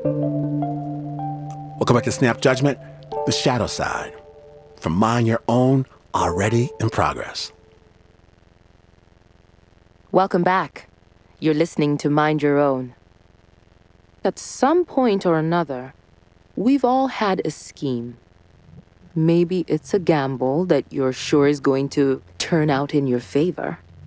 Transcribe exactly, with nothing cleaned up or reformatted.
Welcome back to Snap Judgment, the shadow side. From Mind Your Own, already in progress. Welcome back. You're listening to Mind Your Own. At some point or another, we've all had a scheme. Maybe it's a gamble that you're sure is going to turn out in your favor.